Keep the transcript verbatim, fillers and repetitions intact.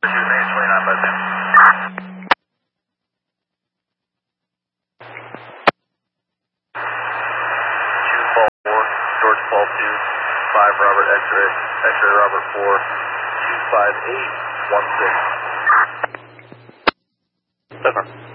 twenty-nine by ten. two Paul four, George Paul two, five Robert X-ray, X-ray Robert four, two five eight one six. Seven.